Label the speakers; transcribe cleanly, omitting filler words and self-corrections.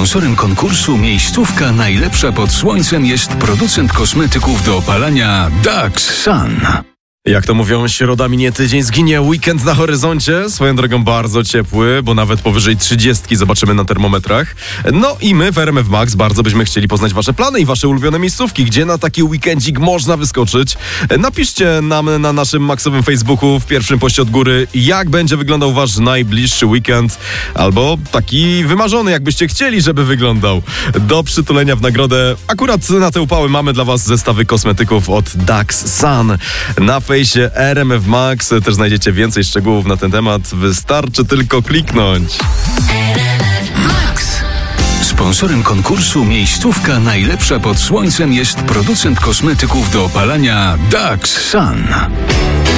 Speaker 1: Sponsorem konkursu Miejscówka najlepsza pod słońcem jest producent kosmetyków do opalania Dax Sun.
Speaker 2: Jak to mówią, środa minie tydzień, zginie weekend na horyzoncie. Swoją drogą bardzo ciepły, bo nawet powyżej 30 zobaczymy na termometrach. No i my w RMF Max bardzo byśmy chcieli poznać wasze plany i wasze ulubione miejscówki. Gdzie na taki weekendzik można wyskoczyć? Napiszcie nam na naszym Maxowym Facebooku w pierwszym poście od góry, jak będzie wyglądał wasz najbliższy weekend. Albo taki wymarzony, jakbyście chcieli, żeby wyglądał. Do przytulenia w nagrodę akurat na te upały mamy dla was zestawy kosmetyków od Dax Sun. Na fejsie RMF Max też znajdziecie więcej szczegółów na ten temat. Wystarczy tylko kliknąć.
Speaker 1: Max. Sponsorem konkursu Miejscówka najlepsza pod słońcem jest producent kosmetyków do opalania Dax Sun.